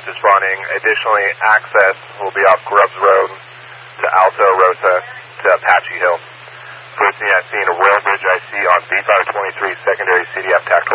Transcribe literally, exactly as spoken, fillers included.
units responding. Additionally, access will be off Grubbs Road to Alto Rosa to Apache Hill. First thing I've seen, a rail bridge I see on B five twenty-three, secondary C D F tactical.